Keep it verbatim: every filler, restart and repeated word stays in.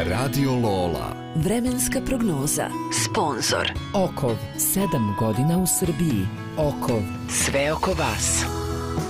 Radio Lola. Vremenska prognoza. Sponzor. Okov, sedam godina u Srbiji. Okov. Sve oko vas.